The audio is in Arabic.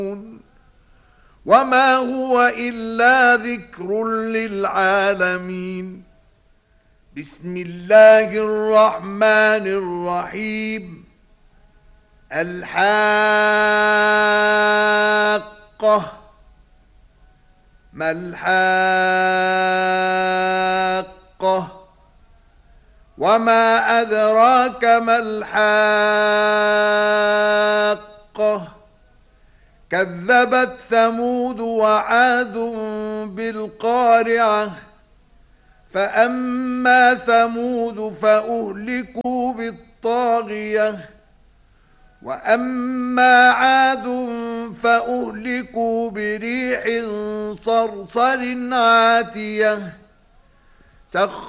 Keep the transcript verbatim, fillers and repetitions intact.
وما هو إلا ذكر للعالمين. بسم الله الرحمن الرحيم. الحاقة. ما الحاقة؟ وما أدراك ما الحاقة؟ كذبت ثمود وعاد بالقارعة. فأما ثمود فأهلكوا بالطاغية، وأما عاد فأهلكوا بريح صرصر عاتية. سخر